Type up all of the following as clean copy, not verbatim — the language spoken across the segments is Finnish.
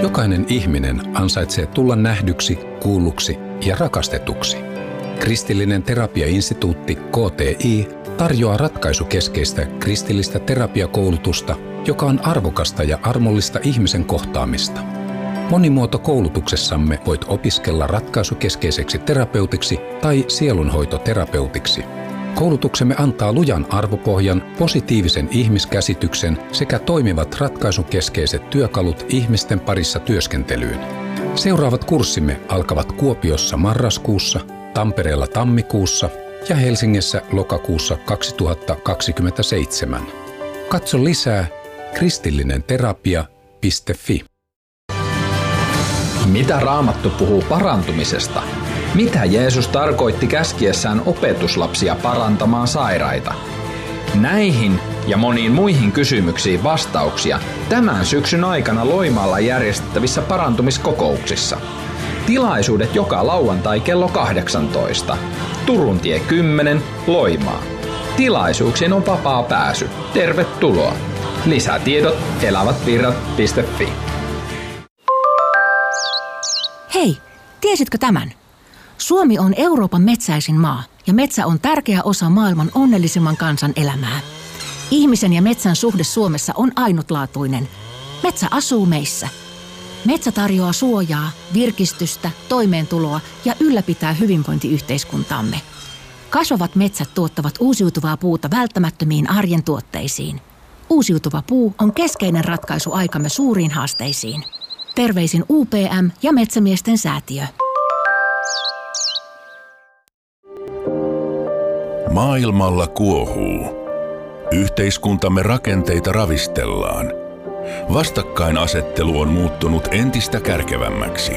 Jokainen ihminen ansaitsee tulla nähdyksi, kuulluksi ja rakastetuksi. Kristillinen terapiainstituutti KTI tarjoaa ratkaisukeskeistä kristillistä terapiakoulutusta, joka on arvokasta ja armollista ihmisen kohtaamista. Monimuotokoulutuksessamme voit opiskella ratkaisukeskeiseksi terapeutiksi tai sielunhoitoterapeutiksi. Koulutuksemme antaa lujan arvopohjan, positiivisen ihmiskäsityksen sekä toimivat ratkaisukeskeiset työkalut ihmisten parissa työskentelyyn. Seuraavat kurssimme alkavat Kuopiossa marraskuussa, Tampereella tammikuussa ja Helsingissä lokakuussa 2027. Katso lisää kristillinenterapia.fi. Mitä Raamattu puhuu parantumisesta? Mitä Jeesus tarkoitti käskiessään opetuslapsia parantamaan sairaita? Näihin ja moniin muihin kysymyksiin vastauksia tämän syksyn aikana Loimaalla järjestettävissä parantumiskokouksissa. Tilaisuudet joka lauantai kello 18. Turuntie 10, Loimaa. Tilaisuuksiin on vapaa pääsy. Tervetuloa! Lisätiedot elävätvirrat.fi. Hei, tiesitkö tämän? Suomi on Euroopan metsäisin maa ja metsä on tärkeä osa maailman onnellisimman kansan elämää. Ihmisen ja metsän suhde Suomessa on ainutlaatuinen. Metsä asuu meissä. Metsä tarjoaa suojaa, virkistystä, toimeentuloa ja ylläpitää hyvinvointiyhteiskuntaamme. Kasvavat metsät tuottavat uusiutuvaa puuta välttämättömiin arjen tuotteisiin. Uusiutuva puu on keskeinen ratkaisu aikamme suuriin haasteisiin. Terveisin UPM ja Metsämiesten säätiö. Maailmalla kuohuu. Yhteiskuntamme rakenteita ravistellaan. Vastakkainasettelu on muuttunut entistä kärkevämmäksi.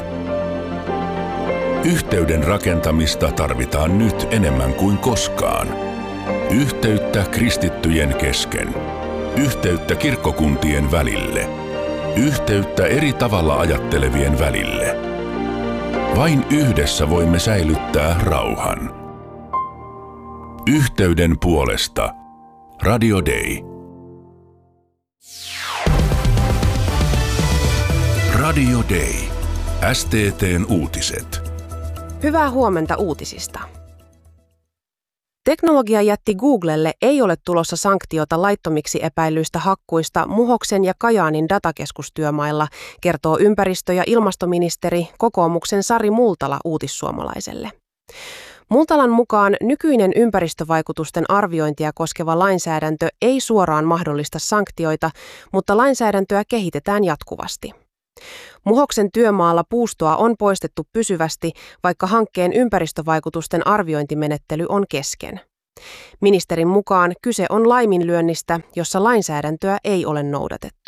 Yhteyden rakentamista tarvitaan nyt enemmän kuin koskaan. Yhteyttä kristittyjen kesken. Yhteyttä kirkkokuntien välille. Yhteyttä eri tavalla ajattelevien välille. Vain yhdessä voimme säilyttää rauhan. Yhteyden puolesta. Radio Day. Radio Day. STT:n uutiset. Hyvää huomenta uutisista. Teknologiajätti Googlelle ei ole tulossa sanktiota laittomiksi epäilyistä hakkuista Muhoksen ja Kajaanin datakeskustyömailla, kertoo ympäristö- ja ilmastoministeri kokoomuksen Sari Multala Uutissuomalaiselle. Multalan mukaan nykyinen ympäristövaikutusten arviointia koskeva lainsäädäntö ei suoraan mahdollista sanktioita, mutta lainsäädäntöä kehitetään jatkuvasti. Muhoksen työmaalla puustoa on poistettu pysyvästi, vaikka hankkeen ympäristövaikutusten arviointimenettely on kesken. Ministerin mukaan kyse on laiminlyönnistä, jossa lainsäädäntöä ei ole noudatettu.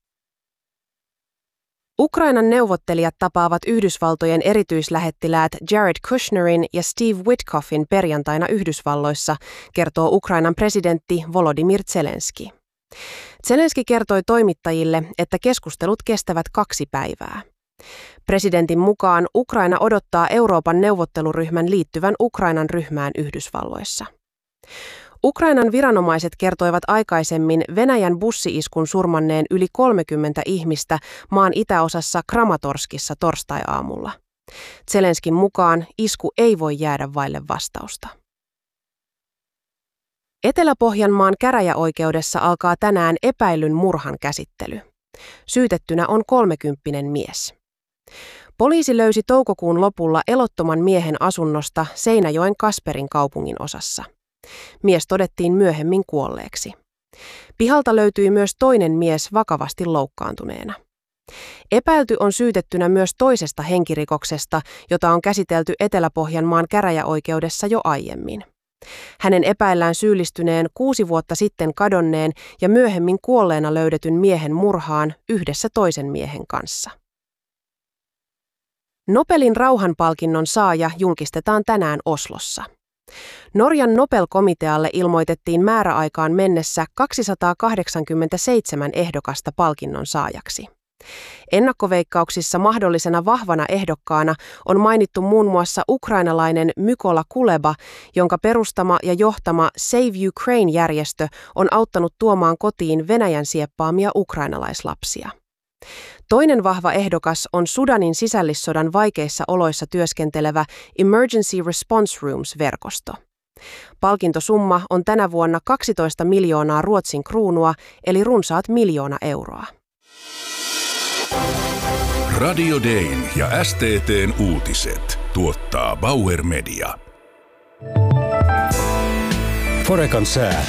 Ukrainan neuvottelijat tapaavat Yhdysvaltojen erityislähettiläät Jared Kushnerin ja Steve Witkoffin perjantaina Yhdysvalloissa, kertoo Ukrainan presidentti Volodymyr Zelenski. Zelenski kertoi toimittajille, että keskustelut kestävät 2 päivää. Presidentin mukaan Ukraina odottaa Euroopan neuvotteluryhmän liittyvän Ukrainan ryhmään Yhdysvalloissa. Ukrainan viranomaiset kertoivat aikaisemmin Venäjän bussi-iskun surmanneen yli 30 ihmistä maan itäosassa Kramatorskissa torstai-aamulla. Zelenskin mukaan isku ei voi jäädä vaille vastausta. Etelä-Pohjanmaan käräjäoikeudessa alkaa tänään epäillyn murhan käsittely. Syytettynä on 30-vuotias mies. Poliisi löysi toukokuun lopulla elottoman miehen asunnosta Seinäjoen Kasperin kaupungin osassa. Mies todettiin myöhemmin kuolleeksi. Pihalta löytyi myös toinen mies vakavasti loukkaantuneena. Epäilty on syytettynä myös toisesta henkirikoksesta, jota on käsitelty Etelä-Pohjanmaan käräjäoikeudessa jo aiemmin. Hänen epäillään syyllistyneen 6 vuotta sitten kadonneen ja myöhemmin kuolleena löydetyn miehen murhaan yhdessä toisen miehen kanssa. Nobelin rauhanpalkinnon saaja julkistetaan tänään Oslossa. Norjan Nobel-komitealle ilmoitettiin määräaikaan mennessä 287 ehdokasta palkinnon saajaksi. Ennakkoveikkauksissa mahdollisena vahvana ehdokkaana on mainittu muun muassa ukrainalainen Mykola Kuleba, jonka perustama ja johtama Save Ukraine-järjestö on auttanut tuomaan kotiin Venäjän sieppaamia ukrainalaislapsia. Toinen vahva ehdokas on Sudanin sisällissodan vaikeissa oloissa työskentelevä Emergency Response Rooms-verkosto. Palkintosumma on tänä vuonna 12 miljoonaa Ruotsin kruunua, eli runsaat 1 miljoona euroa. Radio Dayn ja STT:n uutiset tuottaa Bauer Media. Forekan sää.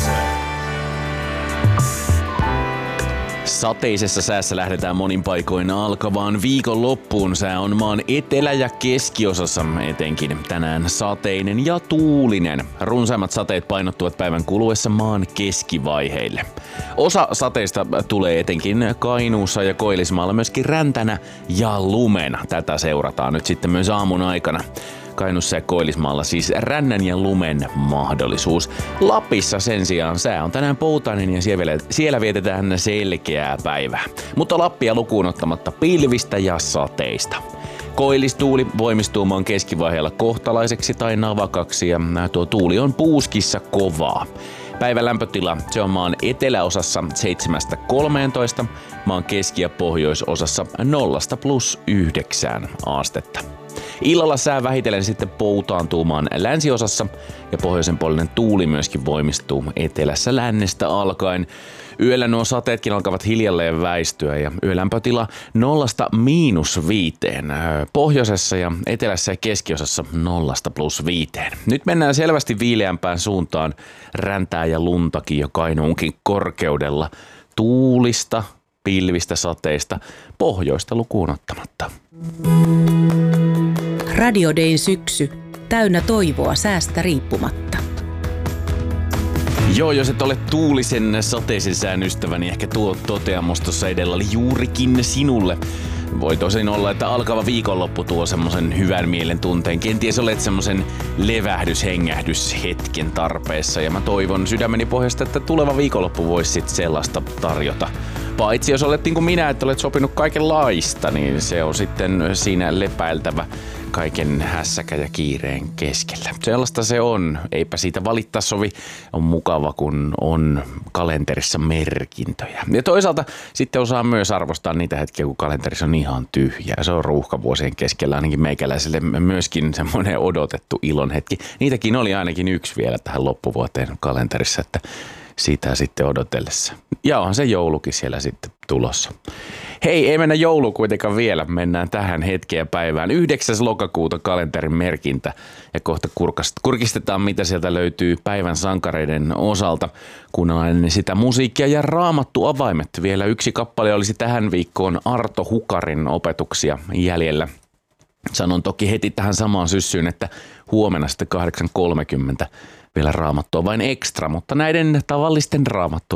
Sateisessa säässä lähdetään monin paikoin alkavaan viikonloppuun. Sää on maan etelä- ja keskiosassa etenkin tänään sateinen ja tuulinen. Runsaimmat sateet painottuvat päivän kuluessa maan keskivaiheille. Osa sateista tulee etenkin Kainuussa ja Koillismaalla myöskin räntänä ja lumena. Tätä seurataan nyt sitten myös aamun aikana. Kainuussa ja Koillismaalla siis rännän ja lumen mahdollisuus. Lapissa sen sijaan sää on tänään poutainen ja siellä vietetään selkeää päivää. Mutta Lappia lukuun ottamatta pilvistä ja sateista. Koillistuuli voimistuu maan keskivaiheella kohtalaiseksi tai navakaksi ja tuo tuuli on puuskissa kovaa. Päivän lämpötila, se on maan eteläosassa 7–13, maan keski- ja pohjoisosassa 0–9 astetta. Illalla sää vähitellen sitten poutaantuu maan länsiosassa ja pohjoisen puolinen tuuli myöskin voimistuu etelässä lännestä alkaen. Yöllä nuo sateetkin alkavat hiljalleen väistyä ja yölämpötila 0–5. Pohjoisessa ja etelässä ja keskiosassa 0–5. Nyt mennään selvästi viileämpään suuntaan, räntää ja luntakin jo Kainuunkin korkeudella. Tuulista, pilvistä, sateista, pohjoista lukuun ottamatta. Radio Dayn syksy. Täynnä toivoa säästä riippumatta. Joo, jos et ole tuulisen sateisen sään ystävä, niin ehkä tuo toteamus tuossa edellä oli juurikin sinulle. Voi tosin olla, että alkava viikonloppu tuo semmoisen hyvän mielen tunteen. Kenties olet semmoisen levähdys-hengähdyshetken tarpeessa ja mä toivon sydämeni pohjasta, että tuleva viikonloppu voisi sitten sellaista tarjota. Paitsi jos olet niin kuin minä, että olet sopinut kaikenlaista, niin se on sitten siinä lepäiltävä kaiken hässäkä ja kiireen keskellä. Sellaista se on. Eipä siitä valittaa sovi. On mukava, kun on kalenterissa merkintöjä. Ja toisaalta sitten osaa myös arvostaa niitä hetkiä, kun kalenterissa on ihan tyhjä. Se on ruuhkavuosien keskellä ainakin meikäläiselle myöskin semmoinen odotettu ilon hetki. Niitäkin oli ainakin yksi vielä tähän loppuvuoteen kalenterissa, että sitä sitten odotellessa. Ja onhan se joulukin siellä sitten tulossa. Hei, ei mennä jouluun kuitenkaan vielä. Mennään tähän hetkeen päivään. 9. lokakuuta kalenterin merkintä. Ja kohta kurkistetaan, mitä sieltä löytyy päivän sankareiden osalta. Kuunnellaan sitä musiikkia ja raamattu avaimet. Vielä yksi kappale olisi tähän viikkoon Arto Hukarin opetuksia jäljellä. Sanon toki heti tähän samaan syssyyn, että huomenna sitten 8.30 vielä raamattua vain ekstra, mutta näiden tavallisten raamattu